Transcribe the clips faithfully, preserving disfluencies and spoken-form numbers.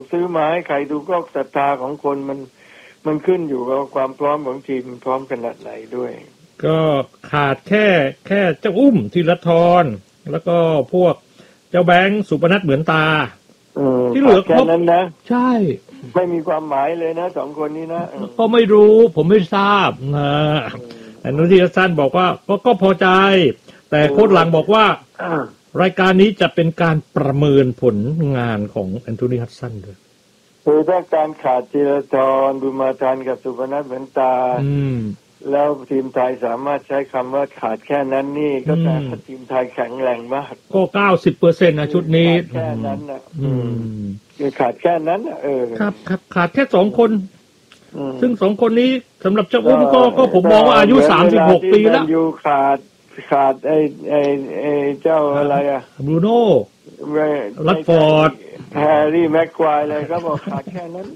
ซื้อมาให้ใครดูก็ศรัทธาของคนมันมันขึ้นอยู่กับความพร้อมของทีมพร้อมขนาดไหนด้วยก็ขาดแค่แค่เจ้าอุ้มธีรทรแล้วก็พวกเจ้าแบงค์สุพนัทเหมือนตาที่เหลือครบนั้นนะใช่ไม่มีความหมายเลยนะสองคนนี้นะก็ไม่รู้ผมไม่ทราบนะแต่นุทีสั้นบอกว่าก็ก็พอใจแต่โค้ชหลังบอกว่ารายการนี้จะเป็นการประเมินผลงานของแอนโทนีฮัดสันด้วยคือถ้าการขาดธีรทรบุญมาทันกับสุพนัทเหมือนตาแล้วทีมไทยสามารถใช้คำว่าขาดแค่นั้นนี่ก็แต่ทีมไทยแข็งแรงมากก็เก้าสิบเปอร์เซ็นต์นะชุดนี้แค่นั้นนะคือขาดแค่นั้นเออครับครับขาดแค่สองคนซึ่งสองคนนี้สำหรับเจ้าอุ้มก็ก็ผมมองว่าอายุสามสิบหกปีแล้วอยู่ขาดขาดไอ้ไอ้ไอ้เจ้าอะไรอะบรูโน่ลัดฟอร์ดแฮร์รี่แม็กควายเลยก็บอกขาดแค่นั้น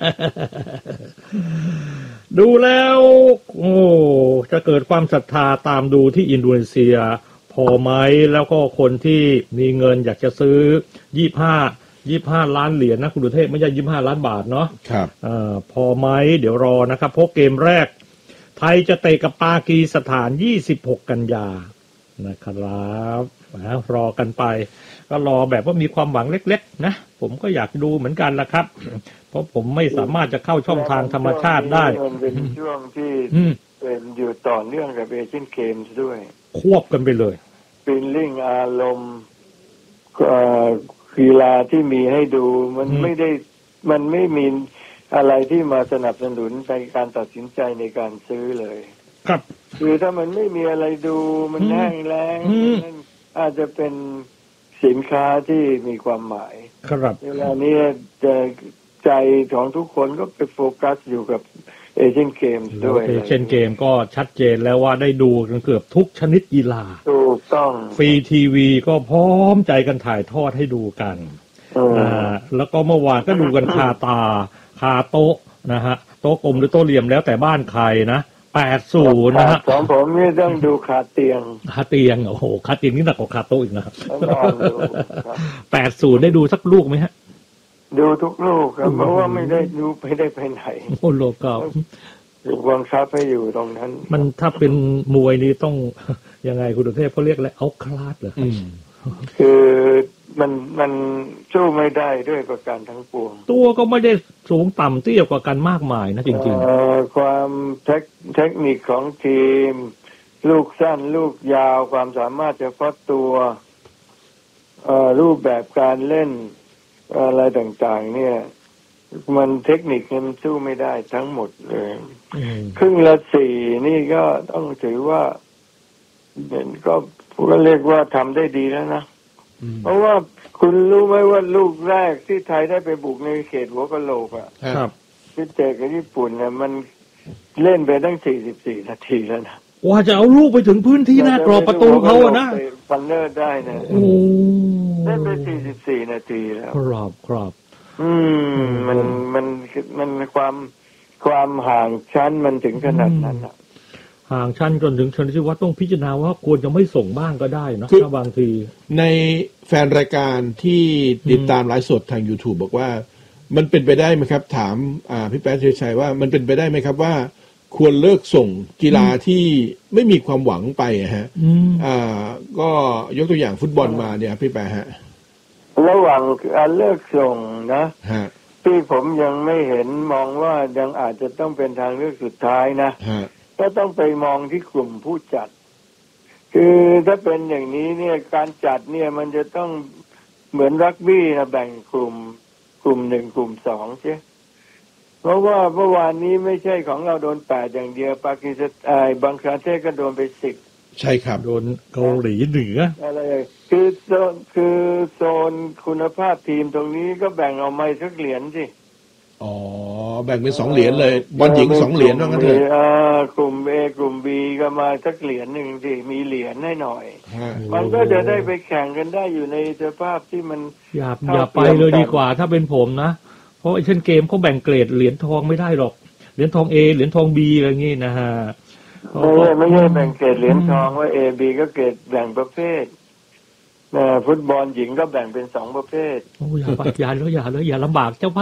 ดูแล้วโอ้จะเกิดความศรัทธาตามดูที่อินโดนีเซียพอไหมแล้วก็คนที่มีเงินอยากจะซื้อยี่สิบห้า ยี่สิบห้าล้านเหรียญนะคุณดุเทพไม่ใช่ยี่สิบห้าล้านบาทเนาะครับอ่าพอไหมเดี๋ยวรอนะครับเพราะเกมแรกไทยจะเตะกับปากีสถานยี่สิบหกกันยานะครับนะรอกันไปก็รอแบบว่ามีความหวังเล็กๆนะผมก็อยากดูเหมือนกันละครับเพราะผมไม่สามารถจะเข้าช่องทางธรรมชาติได้มันเป็นช่วงที่เป็นอยู่ต่อเนื่องกับเอเชียนเกมส์ด้วยควบกันไปเลยฟีลลิ่งอารมณ์กีฬาที่มีให้ดูมันไม่ได้มันไม่มีอะไรที่มาสนับสนุนในการตัดสินใจในการซื้อเลยครับคือถ้ามันไม่มีอะไรดูมันแห้งแล้งนั่นอาจจะเป็นสินค้าที่มีความหมายครับเวลานี้จะใจของทุกคนก็ไปโฟกัสอยู่กับเอเชียนเกมส์ด้วยเอเชียนเกมก็ชัดเจนแล้วว่าได้ดูกันเกือบทุกชนิดกีฬาถูกต้องฟรีทีวีก็พร้อมใจกันถ่ายทอดให้ดูกันอ่าแล้วก็เมื่อวานก็ดูกันคาตาคาโต๊ะนะฮะโต๊ะกลมหรือโต๊ะเหลี่ยมแล้วแต่บ้านใครนะแปดสิบนะฮะของผมนี่ต้องดูคาเตียงคาเตียงโอ้โหคาเตียงนี่หนักกว่าคาโต๊ะอีกนะครับแปดสิบได้ดูสักลูกไหมฮะดูทุกลูกครับเพราะว่าไม่ได้ดูไม่ได้ไปไหนโอ้โลกก็ถูกบังคับให้อยู่ตรงนั้นมันถ้าเป็นมวยนี่ต้องยังไงคุณดุเทพเขาเรียกอะไรเอาคลาสเหรอคือมันมันสู้ไม่ได้ด้วยประการทั้งปวงตัวก็ไม่ได้สูงต่ำเตี้ยกว่ากันมากมายนะจริงๆความเทคเทคนิคของทีมลูกสั้นลูกยาวความสามารถเฉพาะตัวรูปแบบการเล่นอะไรต่างๆเนี่ยมันเทคนิคมันสู้ไม่ได้ทั้งหมดเลยครึ่งละสี่นี่ก็ต้องถือว่าเป็นก็ก็เรียกว่าทำได้ดีแล้วนะเพราะว่าคุณรู้ไหมว่าลูกแรกที่ไทยได้ไปบุกในเขตหัวกะโหลกอ่ะที่เจอกับญี่ปุ่นเนี่ยมันเล่นไปตั้งสี่สิบสี่นาทีแล้วนะว่าจะเอาลูกไปถึงพื้นที่หน้ากรอบประตูเขาอะนะฟันเนอร์ได้นะโอ้เล่นไปสี่สิบสี่นาทีแล้วครับครับอืมมันมันมันความความห่างชั้นมันถึงขนาดนั้นอ่ะห่างชั้นจนถึงชนที่ว่าต้องพิจารณาว่าควรจะไม่ส่งบ้างก็ได้นะถ้าบางทีในแฟนรายการที่ติดตามไลฟ์สดทาง YouTube บอกว่ามันเป็นไปได้ไหมครับถามอ่าพี่แป๊ะเฉยชัยว่ามันเป็นไปได้ไหมครับว่าควรเลิกส่งกีฬาที่ไม่มีความหวังไปฮะอ่าก็ยกตัวอย่างฟุตบอลมาเนี่ยพี่แป๊ะฮะระหว่างการเลิกส่งนะที่ผมยังไม่เห็นมองว่ายังอาจจะต้องเป็นทางเลือกสุดท้ายนะก็ต้องไปมองที่กลุ่มผู้จัดคือถ้าเป็นอย่างนี้เนี่ยการจัดเนี่ยมันจะต้องเหมือนรักบี้นะแบ่งกลุ่มกลุ่มหนึ่งกลุ่มสองใช่เพราะว่าเมื่อวานนี้ไม่ใช่ของเราโดนแปดอย่างเดียวปากีสถานบังคลาเทศก็โดนไปสิบใช่ครับโดนเกาหลีเหนืออะไรคือโซนคือโซนคุณภาพทีมตรงนี้ก็แบ่งเอาไม่สักเหรียญสิอ๋อแบ่งเป็นสองเหรียญเลยบอลหญิงสองเหรียญว่างั้นเถอะกลุ่ม A กลุ่ม B ก็มาสักเหรียญหนึ่งสิมีเหรียญให้หน่อยมันก็จะได้ไปแข่งกันได้อยู่ในสภาพที่มันอย่าอย่าไปเลยดีกว่าถ้าเป็นผมนะเพราะไอ้เช่นเกมเขาแบ่งเกรดเหรียญทองไม่ได้หรอกเหรียญทอง A เหรียญทอง B อะไรงี้นะฮะไม่ใช่ไม่ใช่แบ่งเกรดเหรียญทองว่า A B ก็เกรดแบ่งประเภทนะฟุตบอลหญิงก็แบ่งเป็นสองประเภทโอ้อย่าไปอย่าเลยอย่าเลยอย่าลำบากเจ้า